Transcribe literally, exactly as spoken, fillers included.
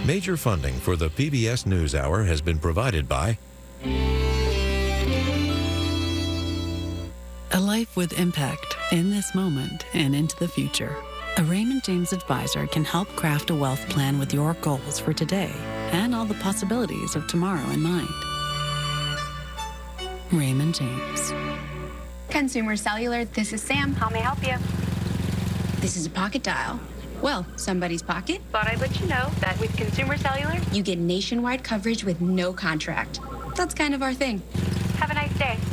Major funding for the P B S NewsHour has been provided by a life with impact in this moment and into the future. A Raymond James advisor can help craft a wealth plan with your goals for today and all the possibilities of tomorrow in mind. Raymond James. Consumer Cellular, this is Sam. How may I help you? This is a pocket dial. Well, somebody's pocket. Thought I'd let you know that with Consumer Cellular, you get nationwide coverage with no contract. That's kind of our thing. have a nice day.